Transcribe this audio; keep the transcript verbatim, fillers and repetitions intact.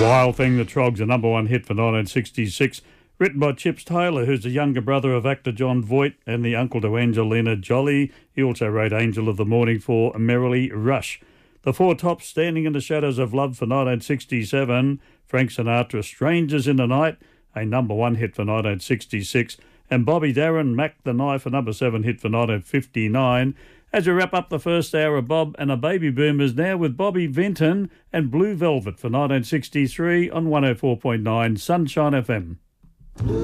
Wild Thing, the Trogs, a number one hit for nineteen sixty-six, written by Chips Taylor, who's the younger brother of actor John Voight and the uncle to Angelina Jolie. He also wrote Angel of the Morning for Merrily Rush. The Four Tops, Standing in the Shadows of Love for nineteen sixty-seven, Frank Sinatra, Strangers in the Night, a number one hit for nineteen sixty-six, and Bobby Darin, Mac the Knife, a number seven hit for nineteen fifty-nine. As we wrap up the first hour of Bob and the Baby Boomers now with Bobby Vinton and Blue Velvet for nineteen sixty-three on one oh four point nine Sunshine F M.